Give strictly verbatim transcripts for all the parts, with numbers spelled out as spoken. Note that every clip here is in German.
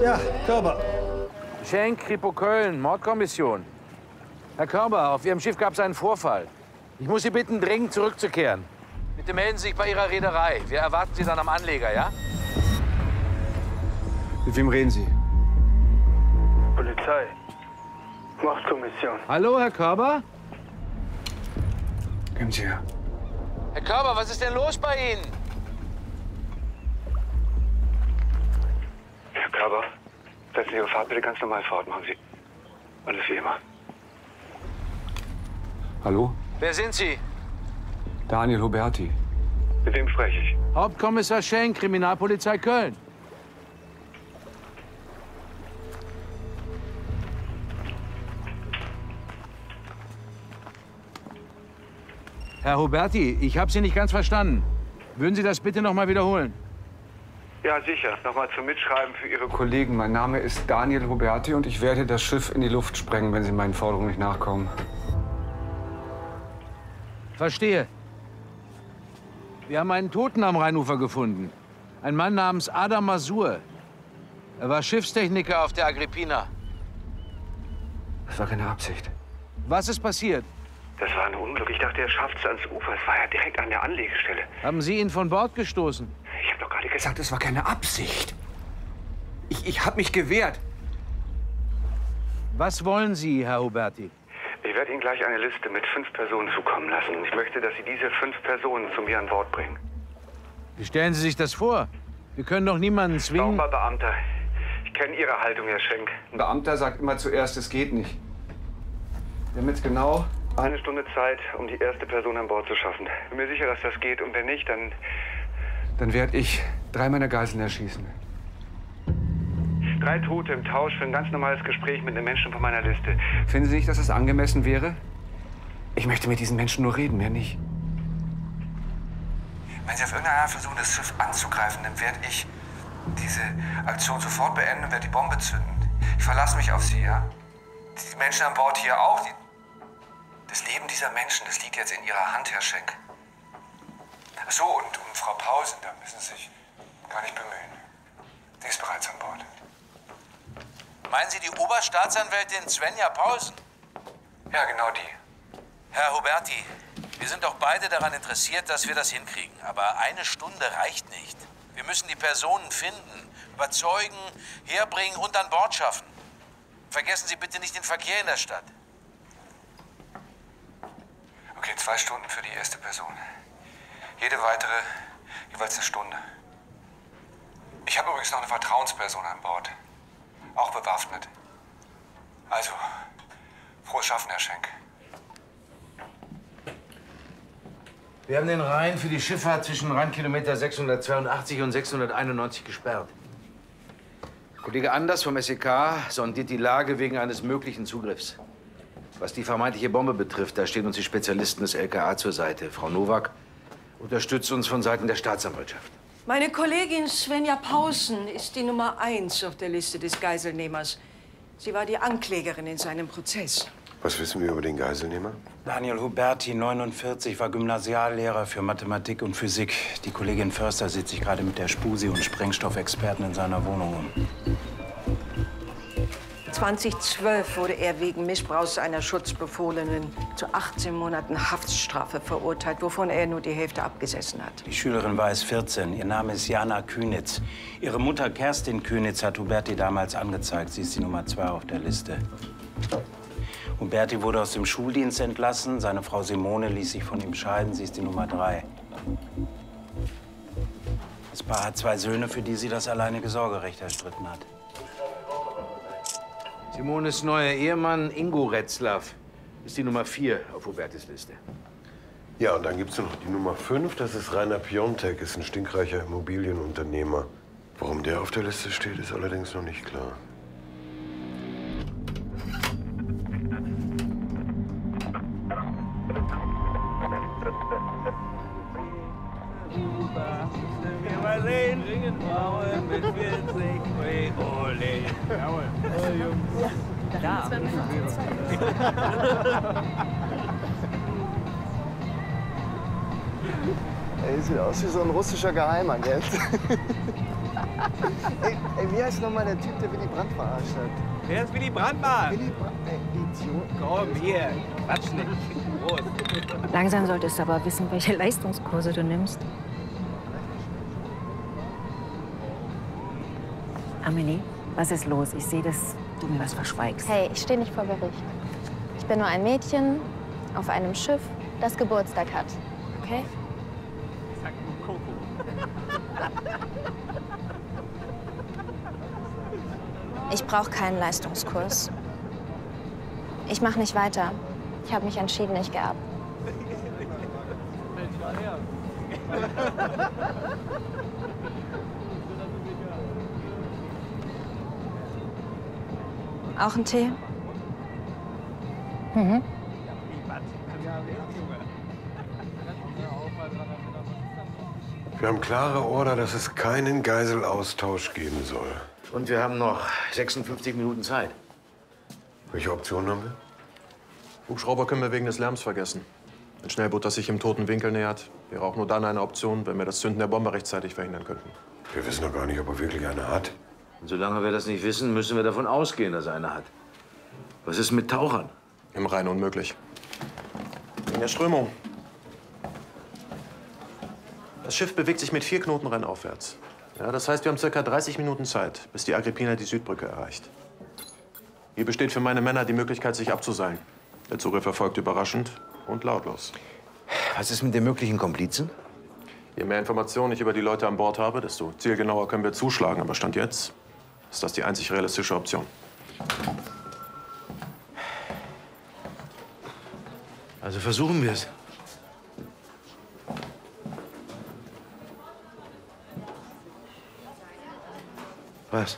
Ja, Körber. Schenk, Kripo Köln, Mordkommission. Herr Körber, auf Ihrem Schiff gab es einen Vorfall. Ich muss Sie bitten, dringend zurückzukehren. Bitte melden Sie sich bei Ihrer Reederei. Wir erwarten Sie dann am Anleger, ja? Mit wem reden Sie? Polizei. Mordkommission. Hallo, Herr Körber? Kommen Sie her. Herr Körber, was ist denn los bei Ihnen? Herr Körber, setzen Sie Ihre Fahrt bitte ganz normal fort. Machen Sie alles wie immer. Hallo? Wer sind Sie? Daniel Huberti. Mit wem spreche ich? Hauptkommissar Schenk, Kriminalpolizei Köln. Herr Huberti, ich habe Sie nicht ganz verstanden. Würden Sie das bitte noch mal wiederholen? Ja, sicher. Nochmal zum Mitschreiben für Ihre Kollegen, mein Name ist Daniel Huberti und ich werde das Schiff in die Luft sprengen, wenn Sie meinen Forderungen nicht nachkommen. Verstehe. Wir haben einen Toten am Rheinufer gefunden. Ein Mann namens Adam Masur. Er war Schiffstechniker auf der Agrippina. Das war keine Absicht. Was ist passiert? Das war ein Unglück. Ich dachte, er schafft es ans Ufer. Es war ja direkt an der Anlegestelle. Haben Sie ihn von Bord gestoßen? Ich habe doch gerade gesagt... Sagt, es war keine Absicht. Ich, ich habe mich gewehrt. Was wollen Sie, Herr Huberti? Ich werde Ihnen gleich eine Liste mit fünf Personen zukommen lassen. Und ich möchte, dass Sie diese fünf Personen zu mir an Bord bringen. Wie stellen Sie sich das vor? Wir können doch niemanden zwingen. Beamter. Ich kenne Ihre Haltung, Herr Schenk. Ein Beamter sagt immer zuerst, es geht nicht. Wir haben jetzt genau eine Stunde Zeit, um die erste Person an Bord zu schaffen. Bin mir sicher, dass das geht. Und wenn nicht, dann... Dann werde ich drei meiner Geiseln erschießen. Drei Tote im Tausch für ein ganz normales Gespräch mit einem Menschen von meiner Liste. Finden Sie nicht, dass es angemessen wäre? Ich möchte mit diesen Menschen nur reden, mehr nicht. Wenn Sie auf irgendeine Art versuchen, das Schiff anzugreifen, dann werde ich diese Aktion sofort beenden und werde die Bombe zünden. Ich verlasse mich auf Sie, ja? Die Menschen an Bord hier auch. Die das Leben dieser Menschen, das liegt jetzt in Ihrer Hand, Herr Schenk. Ach so, und um Frau Pausen, da müssen Sie sich gar nicht bemühen. Sie ist bereits an Bord. Meinen Sie die Oberstaatsanwältin Svenja Pausen? Ja, genau die. Herr Huberti, wir sind doch beide daran interessiert, dass wir das hinkriegen. Aber eine Stunde reicht nicht. Wir müssen die Personen finden, überzeugen, herbringen und an Bord schaffen. Vergessen Sie bitte nicht den Verkehr in der Stadt. Okay, zwei Stunden für die erste Person. Jede weitere jeweils eine Stunde. Ich habe übrigens noch eine Vertrauensperson an Bord. Auch bewaffnet. Also, frohes Schaffen, Herr Schenk. Wir haben den Rhein für die Schifffahrt zwischen Rheinkilometer sechshundertzweiundachtzig und sechshunderteinundneunzig gesperrt. Kollege Anders vom S E K sondiert die Lage wegen eines möglichen Zugriffs. Was die vermeintliche Bombe betrifft, da stehen uns die Spezialisten des L K A zur Seite. Frau Nowak unterstützt uns von Seiten der Staatsanwaltschaft. Meine Kollegin Svenja Pausen ist die Nummer eins auf der Liste des Geiselnehmers. Sie war die Anklägerin in seinem Prozess. Was wissen wir über den Geiselnehmer? Daniel Huberti, neunundvierzig, war Gymnasiallehrer für Mathematik und Physik. Die Kollegin Förster sieht sich gerade mit der Spusi- und Sprengstoffexperten in seiner Wohnung um. zweitausendzwölf wurde er wegen Missbrauchs einer Schutzbefohlenen zu achtzehn Monaten Haftstrafe verurteilt, wovon er nur die Hälfte abgesessen hat. Die Schülerin war es vierzehn. Ihr Name ist Jana Kühnitz. Ihre Mutter Kerstin Kühnitz hat Huberti damals angezeigt. Sie ist die Nummer zwei auf der Liste. Huberti wurde aus dem Schuldienst entlassen. Seine Frau Simone ließ sich von ihm scheiden. Sie ist die Nummer drei. Das Paar hat zwei Söhne, für die sie das alleinige Sorgerecht erstritten hat. Simones neuer Ehemann Ingo Retzlaff ist die Nummer vier auf Hubertis Liste. Ja, und dann gibt's noch die Nummer fünf. Das ist Rainer Piontek, ist ein stinkreicher Immobilienunternehmer. Warum der auf der Liste steht, ist allerdings noch nicht klar. Mal sehen, dringend Frauen mit vierzig Ole. Jawohl. Oh, Jungs. Ja, da. Ey, sieht aus wie so ein russischer Geheimagent. ey, ey, wie heißt nochmal der Typ, der Willy Brandt verarscht hat? Wer ist Willy Brandt, Mann? Willy Brandt, ey, Idiot. Komm, hier, quatsch nicht. Prost. Langsam solltest du aber wissen, welche Leistungskurse du nimmst. Amelie, was ist los? Ich sehe, dass du mir was verschweigst. Hey, ich stehe nicht vor Gericht. Ich bin nur ein Mädchen auf einem Schiff, das Geburtstag hat. Okay? Sag nur Coco. Ich brauche keinen Leistungskurs. Ich mache nicht weiter. Ich habe mich entschieden, ich gehe ab. Auch ein Tee? Mhm. Wir haben klare Order, dass es keinen Geiselaustausch geben soll. Und wir haben noch sechsundfünfzig Minuten Zeit. Welche Optionen haben wir? Hubschrauber können wir wegen des Lärms vergessen. Ein Schnellboot, das sich im toten Winkel nähert, wäre auch nur dann eine Option, wenn wir das Zünden der Bombe rechtzeitig verhindern könnten. Wir wissen doch gar nicht, ob er wirklich eine hat. Und solange wir das nicht wissen, müssen wir davon ausgehen, dass er eine hat. Was ist mit Tauchern? Im Rhein unmöglich. In der Strömung. Das Schiff bewegt sich mit vier Knoten rheinaufwärts. Ja, das heißt, wir haben circa dreißig Minuten Zeit, bis die Agrippina die Südbrücke erreicht. Hier besteht für meine Männer die Möglichkeit, sich abzuseilen. Der Zugriff erfolgt überraschend und lautlos. Was ist mit den möglichen Komplizen? Je mehr Informationen ich über die Leute an Bord habe, desto zielgenauer können wir zuschlagen. Aber Stand jetzt ist das die einzig realistische Option. Also versuchen wir es. Was?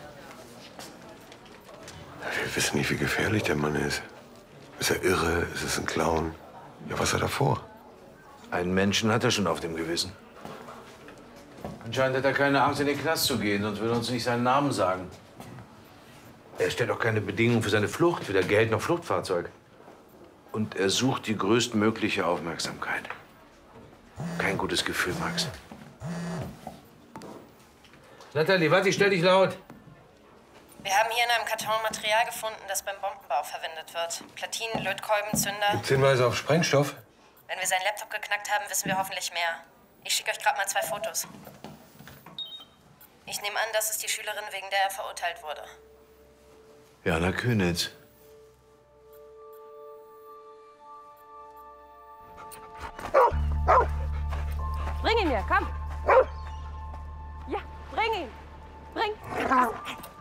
Wir wissen nicht, wie gefährlich der Mann ist. Ist er irre? Ist es ein Clown? Ja, was hat er vor? Einen Menschen hat er schon auf dem Gewissen. Anscheinend hat er keine Angst, in den Knast zu gehen, sonst würde er uns nicht seinen Namen sagen. Er stellt auch keine Bedingungen für seine Flucht, weder Geld noch Fluchtfahrzeug. Und er sucht die größtmögliche Aufmerksamkeit. Kein gutes Gefühl, Max. Natalie, warte, ich stell dich laut. Wir haben hier in einem Karton Material gefunden, das beim Bombenbau verwendet wird. Platinen, Lötkolbenzünder. Gibt's Hinweise auf Sprengstoff? Wenn wir seinen Laptop geknackt haben, wissen wir hoffentlich mehr. Ich schicke euch gerade mal zwei Fotos. Ich nehme an, das ist die Schülerin, wegen der er verurteilt wurde. Jana Künitz. Bring ihn mir, komm! Ja, bring ihn! Bring!